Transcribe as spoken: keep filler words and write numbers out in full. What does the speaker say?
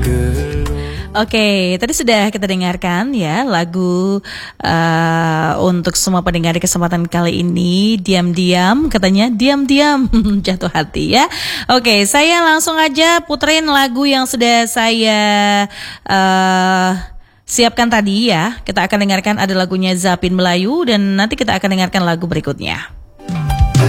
Oke, tadi sudah kita dengarkan ya lagu uh, untuk semua pendengar di kesempatan kali ini. Diam-diam, katanya diam-diam jatuh hati ya. Oke, saya langsung aja puterin lagu yang sudah saya uh, siapkan tadi ya. Kita akan dengarkan ada lagunya Zapin Melayu dan nanti kita akan dengarkan lagu berikutnya.